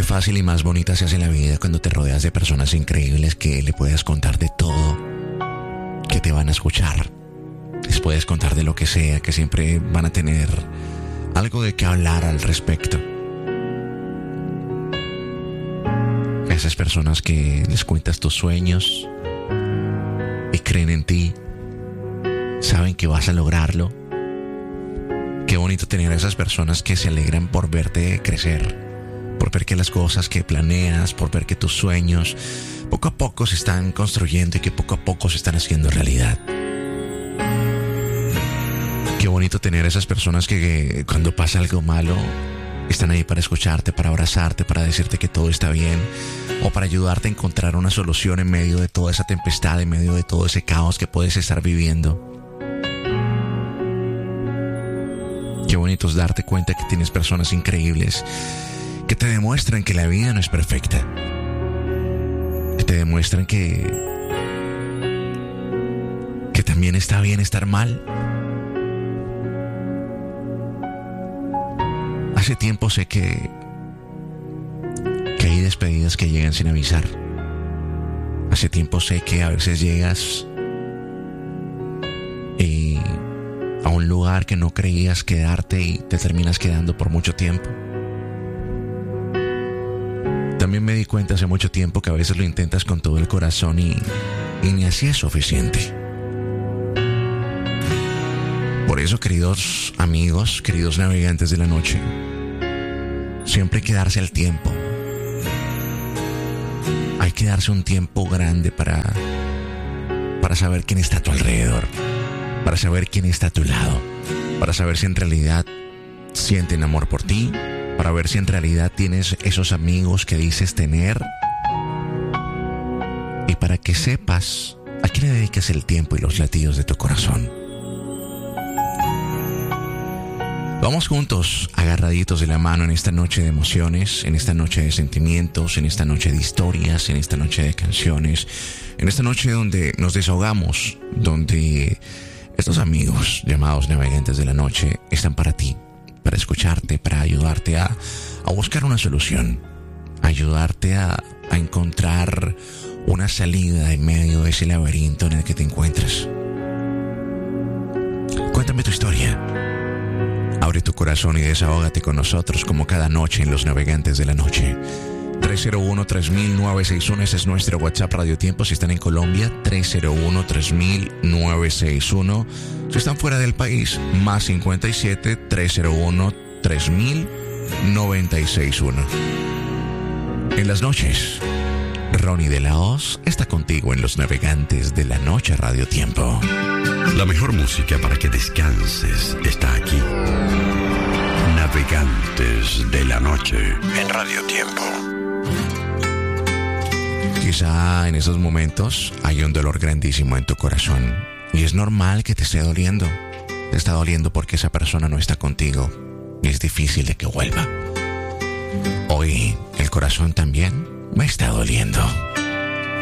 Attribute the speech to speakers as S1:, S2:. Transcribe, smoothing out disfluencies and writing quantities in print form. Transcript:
S1: fácil y más bonita se hace la vida cuando te rodeas de personas increíbles que le puedes contar de todo, que te van a escuchar. Les puedes contar de lo que sea, que siempre van a tener algo de qué hablar al respecto. Esas personas que les cuentas tus sueños y creen en ti, saben que vas a lograrlo. Qué bonito tener a esas personas que se alegran por verte crecer, por ver que las cosas que planeas, por ver que tus sueños poco a poco se están construyendo y que poco a poco se están haciendo realidad. Qué bonito tener a esas personas que cuando pasa algo malo están ahí para escucharte, para abrazarte, para decirte que todo está bien o para ayudarte a encontrar una solución en medio de toda esa tempestad, en medio de todo ese caos que puedes estar viviendo. Qué bonito es darte cuenta que tienes personas increíbles que te demuestran que la vida no es perfecta, que te demuestran que también está bien estar mal. Hace tiempo sé que hay despedidas que llegan sin avisar. Hace tiempo sé que a veces llegas a un lugar que no creías quedarte y te terminas quedando por mucho tiempo. También me di cuenta hace mucho tiempo que a veces lo intentas con todo el corazón y ni así es suficiente. Por eso, queridos amigos, queridos navegantes de la noche, siempre hay que darse el tiempo. Hay que darse un tiempo grande para saber quién está a tu alrededor, para saber quién está a tu lado, para saber si en realidad sienten amor por ti, para ver si en realidad tienes esos amigos que dices tener y para que sepas a quién le dedicas el tiempo y los latidos de tu corazón. Vamos juntos, agarraditos de la mano en esta noche de emociones, en esta noche de sentimientos, en esta noche de historias, en esta noche de canciones, en esta noche donde nos desahogamos, donde estos amigos llamados navegantes de la noche están para ti, para escucharte, para ayudarte a buscar una solución, ayudarte a encontrar una salida en medio de ese laberinto en el que te encuentras. Cuéntame tu historia. Abre tu corazón y desahógate con nosotros como cada noche en Los Navegantes de la Noche. 301-3000-961, ese es nuestro WhatsApp Radio Tiempo. Si están en Colombia, 301-3000-961. Si están fuera del país, más 57-301-3000-961. En las noches, Ronnie de la Hoz está contigo en Los Navegantes de la Noche Radio Tiempo.
S2: La mejor música para que descanses está aquí. Navegantes de la Noche en Radio Tiempo.
S1: Quizá en esos momentos hay un dolor grandísimo en tu corazón y es normal que te esté doliendo. Te está doliendo porque esa persona no está contigo y es difícil de que vuelva. Hoy el corazón también me está doliendo.